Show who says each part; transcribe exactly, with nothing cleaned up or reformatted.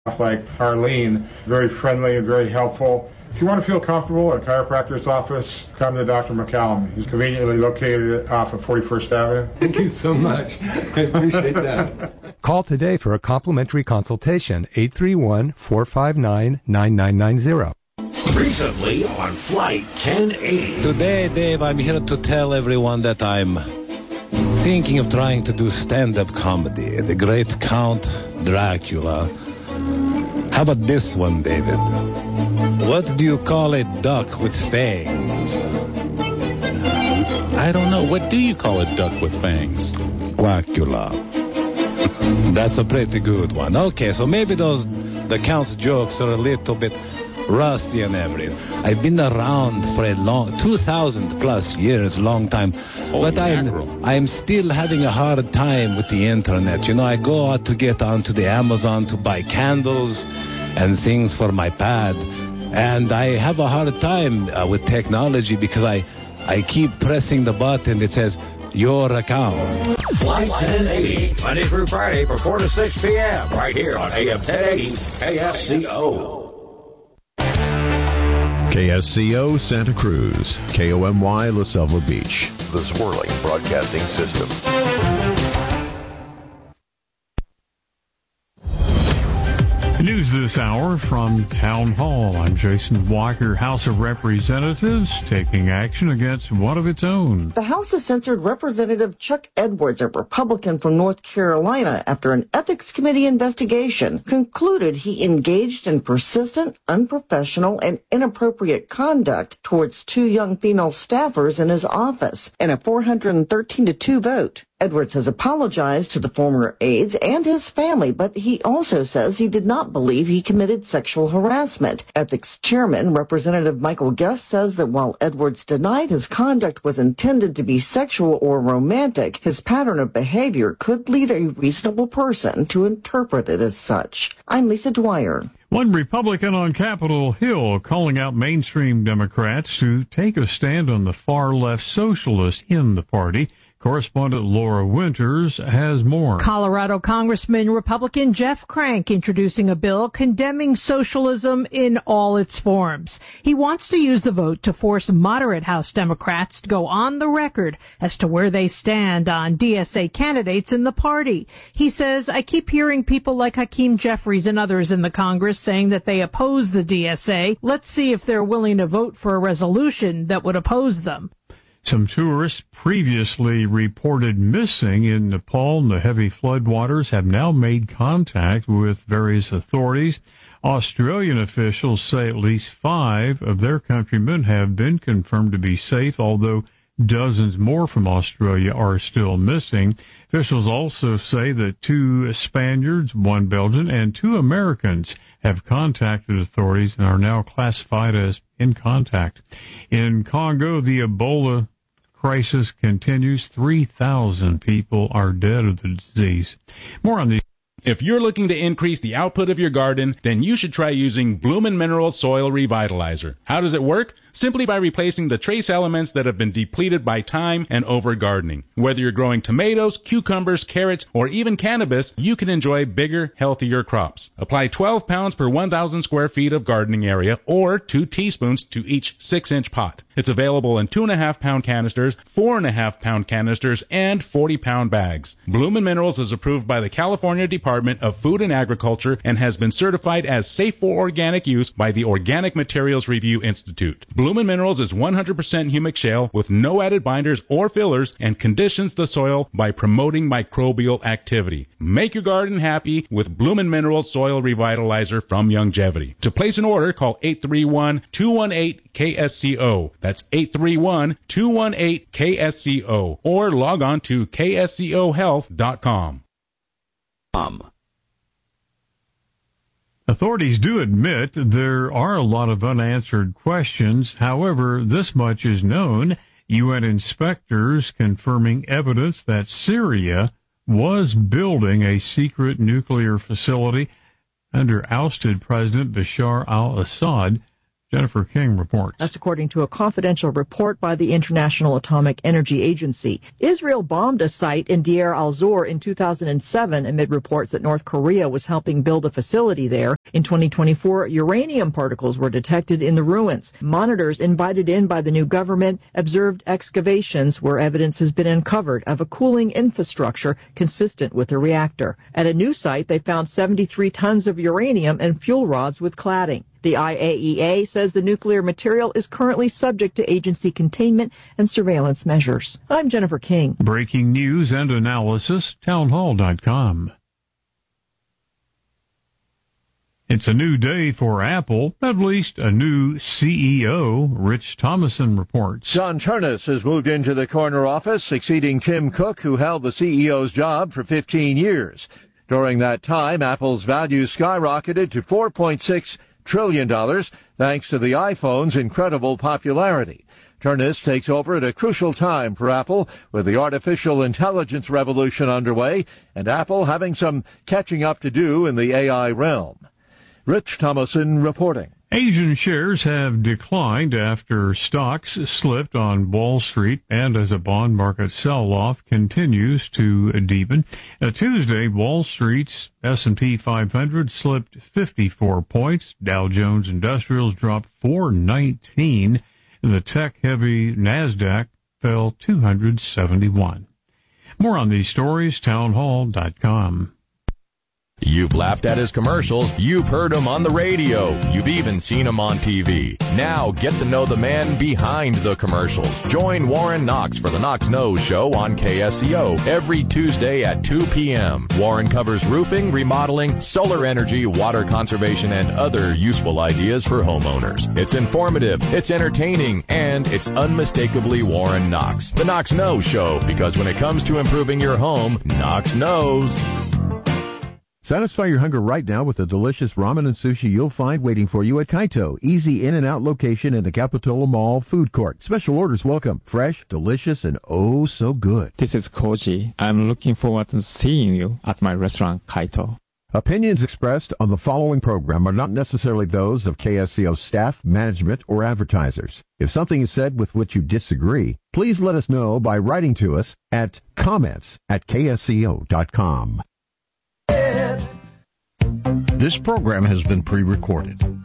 Speaker 1: like Arlene, very friendly and very helpful. If you want to feel comfortable at a chiropractor's office, come to Doctor McCallum. He's conveniently located off of forty-first Avenue.
Speaker 2: Thank you so much. I appreciate that.
Speaker 3: Call today for a complimentary consultation, eight three one, four five nine, nine nine nine zero.
Speaker 4: Recently on Flight ten eighty.
Speaker 5: Today, Dave, I'm here to tell everyone that I'm thinking of trying to do stand-up comedy. The great Count Dracula. How about this one, David? What do you call a duck with fangs?
Speaker 6: I don't know. What do you call a duck with fangs?
Speaker 5: Quackula. That's a pretty good one. Okay, so maybe those the Count's jokes are a little bit rusty and everything. I've been around for a long, two thousand plus years, long time.
Speaker 6: Holy
Speaker 5: but I'm,
Speaker 6: mackerel.
Speaker 5: I'm still having a hard time with the internet. You know, I go out to get onto the Amazon to buy candles and things for my pad. And I have a hard time uh, with technology because I, I keep pressing the button that says, your account.
Speaker 4: Flight ten eighty, Monday through Friday from four to six p.m. right here on A M ten eighty K S C O.
Speaker 7: K S C O Santa Cruz, K O M Y La Selva Beach.
Speaker 8: The Swirling Broadcasting System.
Speaker 9: News this hour from Town Hall. I'm Jason Walker. House of Representatives taking action against one of its own.
Speaker 10: The House has censored Representative Chuck Edwards, a Republican from North Carolina, after an Ethics Committee investigation concluded he engaged in persistent, unprofessional, and inappropriate conduct towards two young female staffers in his office in a four hundred thirteen to two vote. Edwards has apologized to the former aides and his family, but he also says he did not believe he committed sexual harassment. Ethics Chairman Representative Michael Guest says that while Edwards denied his conduct was intended to be sexual or romantic, his pattern of behavior could lead a reasonable person to interpret it as such. I'm Lisa Dwyer.
Speaker 9: One Republican on Capitol Hill calling out mainstream Democrats to take a stand on the far-left socialists in the party. Correspondent Laura Winters has more.
Speaker 11: Colorado Congressman Republican Jeff Crank introducing a bill condemning socialism in all its forms. He wants to use the vote to force moderate House Democrats to go on the record as to where they stand on D S A candidates in the party. He says, I keep hearing people like Hakeem Jeffries and others in the Congress saying that they oppose the D S A. Let's see if they're willing to vote for a resolution that would oppose them.
Speaker 9: Some tourists previously reported missing in Nepal in the heavy floodwaters have now made contact with various authorities. Australian officials say at least five of their countrymen have been confirmed to be safe, although dozens more from Australia are still missing. Officials also say that two Spaniards, one Belgian, and two Americans have contacted authorities and are now classified as in contact. In Congo, the Ebola crisis continues. three thousand people are dead of the disease. More on the
Speaker 12: If you're looking to increase the output of your garden, then you should try using Bloomin' Minerals Soil Revitalizer. How does it work? Simply by replacing the trace elements that have been depleted by time and over-gardening. Whether you're growing tomatoes, cucumbers, carrots, or even cannabis, you can enjoy bigger, healthier crops. Apply twelve pounds per one thousand square feet of gardening area, or two teaspoons to each six inch pot. It's available in two and a half pound canisters, four and a half pound canisters, and forty pound bags. Bloomin' Minerals is approved by the California Department of Food and Agriculture and has been certified as safe for organic use by the Organic Materials Review Institute. Bloomin' Minerals is one hundred percent humic shale with no added binders or fillers and conditions the soil by promoting microbial activity. Make your garden happy with Bloomin' Minerals Soil Revitalizer from Youngevity. To place an order, call eight three one, two one eight, K S C O. That's eight three one, two one eight, K S C O. Or log on to K S C O health dot com.
Speaker 4: Um.
Speaker 9: Authorities do admit there are a lot of unanswered questions. However, this much is known. U N inspectors confirming evidence that Syria was building a secret nuclear facility under ousted President Bashar al-Assad. Jennifer King reports.
Speaker 13: That's according to a confidential report by the International Atomic Energy Agency. Israel bombed a site in Deir al-Zor in two thousand seven amid reports that North Korea was helping build a facility there. In twenty twenty-four, uranium particles were detected in the ruins. Monitors invited in by the new government observed excavations where evidence has been uncovered of a cooling infrastructure consistent with the reactor. At a new site, they found seventy-three tons of uranium and fuel rods with cladding. The I A E A says the nuclear material is currently subject to agency containment and surveillance measures. I'm Jennifer King.
Speaker 9: Breaking news and analysis, townhall dot com. It's a new day for Apple, at least a new C E O. Rich Thomason reports.
Speaker 14: John Ternus has moved into the corner office, succeeding Tim Cook, who held the C E O's job for fifteen years. During that time, Apple's value skyrocketed to four point six trillion dollars, thanks to the iPhone's incredible popularity. Ternus takes over at a crucial time for Apple, with the artificial intelligence revolution underway, and Apple having some catching up to do in the A I realm. Rich Thomason reporting.
Speaker 9: Asian shares have declined after stocks slipped on Wall Street and as a bond market sell-off continues to deepen. Uh, Tuesday, Wall Street's S and P five hundred slipped fifty-four points. Dow Jones Industrials dropped four nineteen. The tech-heavy NASDAQ fell two hundred seventy-one. More on these stories, townhall dot com.
Speaker 15: You've laughed at his commercials. You've heard him on the radio. You've even seen him on T V. Now get to know the man behind the commercials. Join Warren Knox for the Knox Knows Show on K S C O every Tuesday at two p.m. Warren covers roofing, remodeling, solar energy, water conservation, and other useful ideas for homeowners. It's informative, it's entertaining, and it's unmistakably Warren Knox. The Knox Knows Show, because when it comes to improving your home, Knox knows.
Speaker 7: Satisfy your hunger right now with the delicious ramen and sushi you'll find waiting for you at Kaito. Easy in and out location in the Capitola Mall food court. Special orders welcome. Fresh, delicious, and oh so good.
Speaker 16: This is Koji. I'm looking forward to seeing you at my restaurant, Kaito.
Speaker 7: Opinions expressed on the following program are not necessarily those of K S C O staff, management, or advertisers. If something is said with which you disagree, please let us know by writing to us at comments at K S C O dot com.
Speaker 17: This program has been pre-recorded.